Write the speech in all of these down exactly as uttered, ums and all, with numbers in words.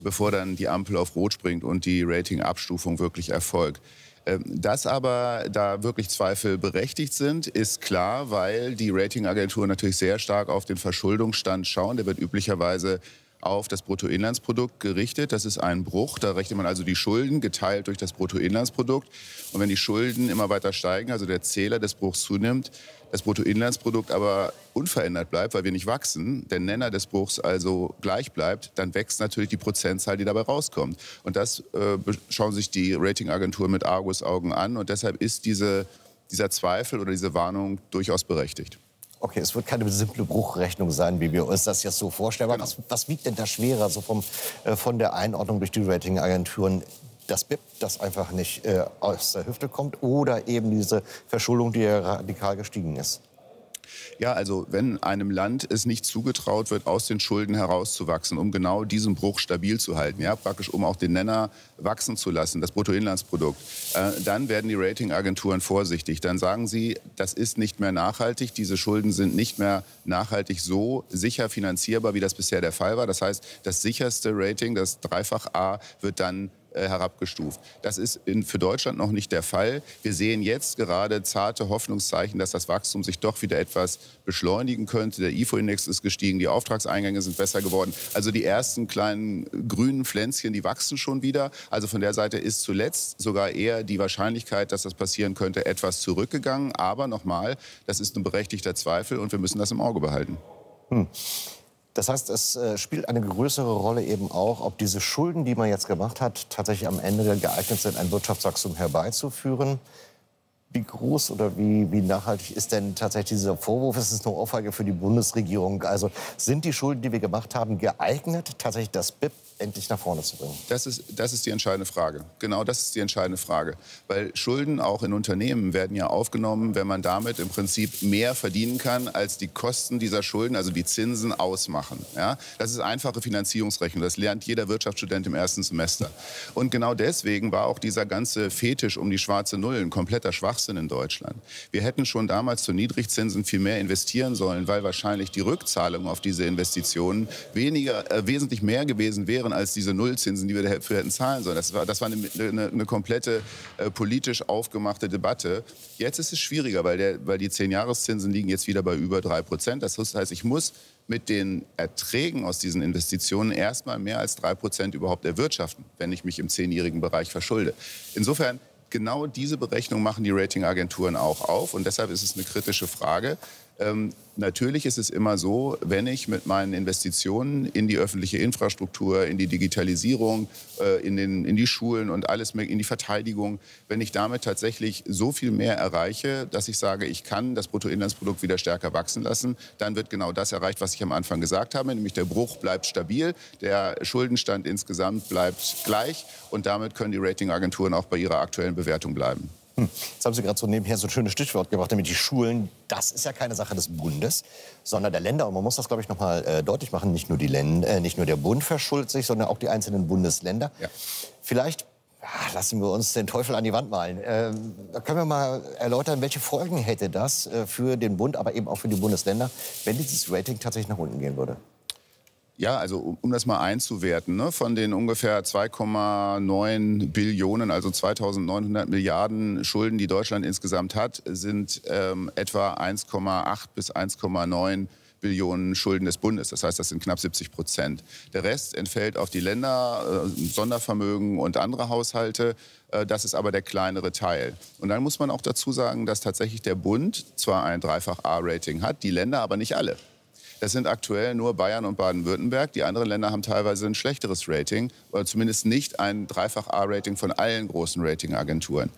bevor dann die Ampel auf Rot springt und die Ratingabstufung wirklich erfolgt. Dass aber da wirklich Zweifel berechtigt sind, ist klar, weil die Ratingagenturen natürlich sehr stark auf den Verschuldungsstand schauen. Der wird üblicherweise auf das Bruttoinlandsprodukt gerichtet. Das ist ein Bruch. Da rechnet man also die Schulden geteilt durch das Bruttoinlandsprodukt. Und wenn die Schulden immer weiter steigen, also der Zähler des Bruchs zunimmt, das Bruttoinlandsprodukt aber unverändert bleibt, weil wir nicht wachsen, der Nenner des Bruchs also gleich bleibt, dann wächst natürlich die Prozentzahl, die dabei rauskommt. Und das äh, schauen sich die Ratingagenturen mit Argusaugen an. Und deshalb ist diese, dieser Zweifel oder diese Warnung durchaus berechtigt. Okay, es wird keine simple Bruchrechnung sein, wie wir uns das jetzt so vorstellen. Aber Genau. was, was wiegt denn da schwerer so vom, äh, von der Einordnung durch die Ratingagenturen? Das B I P, das einfach nicht äh, aus der Hüfte kommt, oder eben diese Verschuldung, die ja radikal gestiegen ist? Ja, also wenn einem Land es nicht zugetraut wird, aus den Schulden herauszuwachsen, um genau diesen Bruch stabil zu halten, ja, praktisch um auch den Nenner wachsen zu lassen, das Bruttoinlandsprodukt, äh, dann werden die Ratingagenturen vorsichtig. Dann sagen sie, das ist nicht mehr nachhaltig, diese Schulden sind nicht mehr nachhaltig so sicher finanzierbar, wie das bisher der Fall war. Das heißt, das sicherste Rating, das Dreifach A, wird dann herabgestuft. Das ist in, für Deutschland noch nicht der Fall. Wir sehen jetzt gerade zarte Hoffnungszeichen, dass das Wachstum sich doch wieder etwas beschleunigen könnte. Der I F O-Index ist gestiegen, die Auftragseingänge sind besser geworden. Also die ersten kleinen grünen Pflänzchen, die wachsen schon wieder. Also von der Seite ist zuletzt sogar eher die Wahrscheinlichkeit, dass das passieren könnte, etwas zurückgegangen. Aber nochmal, das ist ein berechtigter Zweifel und wir müssen das im Auge behalten. Hm. Das heißt, es äh, spielt eine größere Rolle eben auch, ob diese Schulden, die man jetzt gemacht hat, tatsächlich am Ende geeignet sind, ein Wirtschaftswachstum herbeizuführen. Wie groß oder wie, wie nachhaltig ist denn tatsächlich dieser Vorwurf? Es ist eine Ohrfeige für die Bundesregierung. Also sind die Schulden, die wir gemacht haben, geeignet, tatsächlich das B I P endlich nach vorne zu bringen? Das ist, das ist die entscheidende Frage. Genau, das ist die entscheidende Frage. Weil Schulden auch in Unternehmen werden ja aufgenommen, wenn man damit im Prinzip mehr verdienen kann, als die Kosten dieser Schulden, also die Zinsen, ausmachen. Ja? Das ist einfache Finanzierungsrechnung. Das lernt jeder Wirtschaftsstudent im ersten Semester. Und genau deswegen war auch dieser ganze Fetisch um die schwarze Null ein kompletter Schwachsinn in Deutschland. Wir hätten schon damals zu Niedrigzinsen viel mehr investieren sollen, weil wahrscheinlich die Rückzahlung auf diese Investitionen weniger, äh, wesentlich mehr gewesen wären als diese Nullzinsen, die wir dafür hätten zahlen sollen. Das war, das war eine, eine, eine komplette äh, politisch aufgemachte Debatte. Jetzt ist es schwieriger, weil, der, weil die Zehn-Jahres-Zinsen liegen jetzt wieder bei über drei Prozent. Das heißt, ich muss mit den Erträgen aus diesen Investitionen erstmal mehr als drei Prozent überhaupt erwirtschaften, wenn ich mich im zehnjährigen Bereich verschulde. Insofern genau diese Berechnung machen die Ratingagenturen auch auf und deshalb ist es eine kritische Frage. Ähm, natürlich ist es immer so, wenn ich mit meinen Investitionen in die öffentliche Infrastruktur, in die Digitalisierung, äh, in, den, in die Schulen und alles, in die Verteidigung, wenn ich damit tatsächlich so viel mehr erreiche, dass ich sage, ich kann das Bruttoinlandsprodukt wieder stärker wachsen lassen, dann wird genau das erreicht, was ich am Anfang gesagt habe, nämlich der Bruch bleibt stabil, der Schuldenstand insgesamt bleibt gleich und damit können die Ratingagenturen auch bei ihrer aktuellen Bewertung bleiben. Hm. Jetzt haben Sie gerade so nebenher so ein schönes Stichwort gebracht, nämlich die Schulen. Das ist ja keine Sache des Bundes, sondern der Länder. Und man muss das, glaube ich, noch mal äh, deutlich machen. Nicht nur, die Länder, äh, nicht nur der Bund verschuldet sich, sondern auch die einzelnen Bundesländer. Ja. Vielleicht ja, lassen wir uns den Teufel an die Wand malen. Ähm, da können wir mal erläutern, welche Folgen hätte das äh, für den Bund, aber eben auch für die Bundesländer, wenn dieses Rating tatsächlich nach unten gehen würde? Ja, also um, um das mal einzuwerten, ne, von den ungefähr zwei Komma neun Billionen, also zweitausendneunhundert Milliarden Schulden, die Deutschland insgesamt hat, sind ähm, etwa eins Komma acht bis eins Komma neun Billionen Schulden des Bundes. Das heißt, das sind knapp siebzig Prozent. Der Rest entfällt auf die Länder, äh, Sondervermögen und andere Haushalte. Äh, das ist aber der kleinere Teil. Und dann muss man auch dazu sagen, dass tatsächlich der Bund zwar ein Dreifach-A-Rating hat, die Länder aber nicht alle. Das sind aktuell nur Bayern und Baden-Württemberg. Die anderen Länder haben teilweise ein schlechteres Rating oder zumindest nicht ein Dreifach-A-Rating von allen großen Ratingagenturen.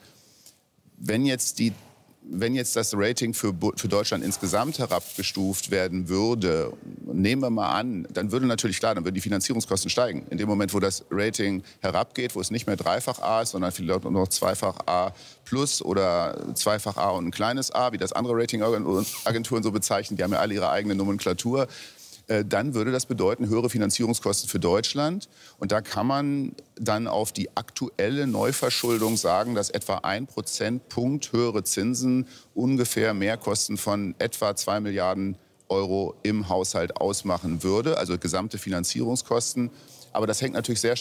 Wenn jetzt die Wenn jetzt das Rating für, für Deutschland insgesamt herabgestuft werden würde, nehmen wir mal an, dann würde natürlich klar, dann würden die Finanzierungskosten steigen. In dem Moment, wo das Rating herabgeht, wo es nicht mehr Dreifach A ist, sondern vielleicht nur noch Zweifach A plus oder Zweifach A und ein kleines A, wie das andere Ratingagenturen so bezeichnen, die haben ja alle ihre eigene Nomenklatur, dann würde das bedeuten höhere Finanzierungskosten für Deutschland. Und da kann man dann auf die aktuelle Neuverschuldung sagen, dass etwa ein Prozentpunkt höhere Zinsen ungefähr Mehrkosten von etwa zwei Milliarden Euro im Haushalt ausmachen würde, also gesamte Finanzierungskosten. Aber das hängt natürlich sehr stark